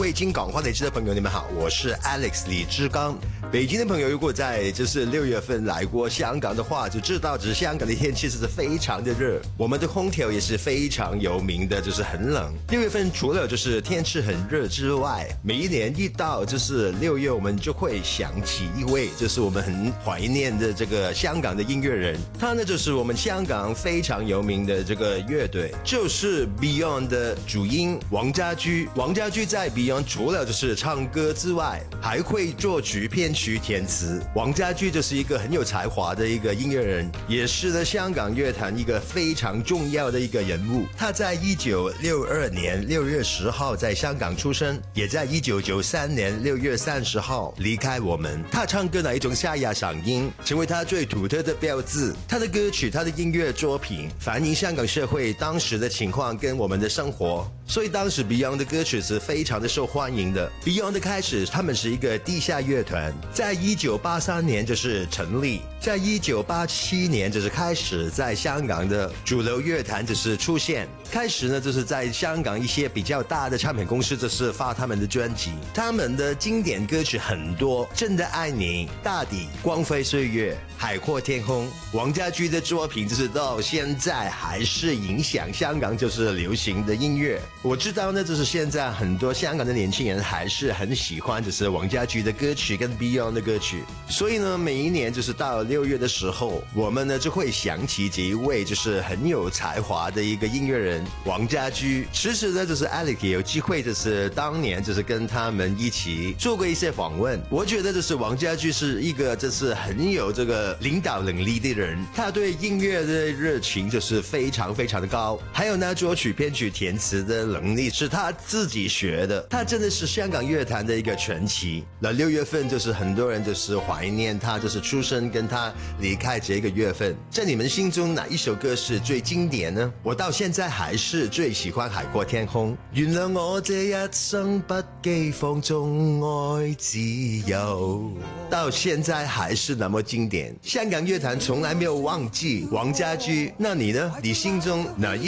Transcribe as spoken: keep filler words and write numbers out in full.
位金港话地区的朋友，你们好，我是 Alex 李志刚。北京的朋友如果在就是六月份来过香港的话，就知道，就是香港的天气是非常的热，我们的空调也是非常有名的，就是很冷。六月份除了就是天气很热之外，每一年一到就是六月，我们就会想起一位就是我们很怀念的这个香港的音乐人，他呢就是我们香港非常有名的这个乐队，就是 Beyond 的主音王家驹。王家驹在 Beyond 除了就是唱歌之外，还会作曲、编曲、填词。王家驹就是一个很有才华的一个音乐人，也是呢香港乐坛一个非常重要的一个人物。他在一九六二年六月十号在香港出生，也在一九九三年六月三十号离开我们。他唱歌的一种沙哑嗓音，成为他最独特的标志。他的歌曲、他的音乐作品反映香港社会当时的情况跟我们的生活，所以当时 Beyond 的歌曲是非常的受欢迎的。 Beyond 的开始，他们是一个地下乐团，在一九八三年就是成立，在一九八七年就是开始在香港的主流乐坛就是出现。开始呢就是在香港一些比较大的唱片公司就是发他们的专辑，他们的经典歌曲很多，真的爱你、大抵、光辉岁月、海阔天空。王家驹的作品就是到现在还是影响香港就是流行的音乐。我知道呢就是现在很多香港的年轻人还是很喜欢就是王家驹的歌曲跟 Beyond 的歌曲，所以呢每一年就是到六月的时候，我们呢就会想起这一位就是很有才华的一个音乐人王家驹。其实呢就是 Alex 也有机会就是当年就是跟他们一起做过一些访问，我觉得就是王家驹是一个就是很有这个领导能力的人，他对音乐的热情就是非常非常的高，还有呢作曲、编曲、填词的能力是他自己学的，他真的是香港乐坛的一个传奇。那六月份就是很多人就是怀念他就是出生跟他离开这个月份，在你们心中哪一首歌是最经典呢？我到现在还是最喜欢海阔天空。原諒我這一生不羈放縱愛自由，到現在還是那麼經典。香港樂壇從來沒有忘記王家駒，那你呢？你心中哪一